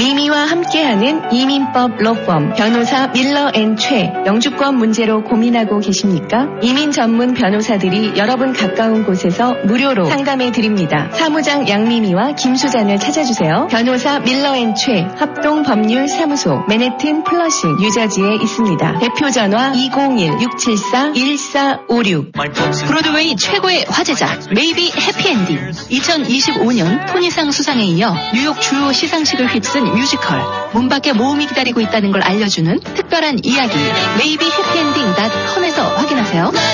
미미와 함께하는 이민법 로펌 변호사 밀러 앤 최. 영주권 문제로 고민하고 계십니까? 이민 전문 변호사들이 여러분 가까운 곳에서 무료로 상담해 드립니다. 사무장 양미미와 김수잔을 찾아주세요. 변호사 밀러 앤 최. 합동법률사무소 맨해튼 플러싱 뉴저지에 있습니다. 대표 전화 201-674-1456. 브로드웨이 최고의 화제작 Maybe Happy Ending. 2025년 토니상 수상에 이어 뉴욕 주요 시상식을 휩쓴 뮤지컬. 문 밖에 모험이 기다리고 있다는 걸 알려주는 특별한 이야기. Maybe Happy Ending.com에서 확인하세요.